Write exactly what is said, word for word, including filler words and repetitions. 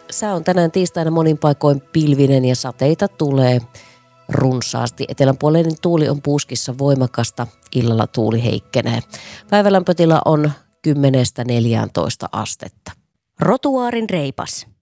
Sää on tänään tiistaina monin paikoin pilvinen ja sateita tulee runsaasti. Etelänpuoleinen tuuli on puuskissa voimakasta, illalla tuuli heikkenee. Päivälämpötila on kymmenestä neljääntoista astetta. Rotuaarin reipas.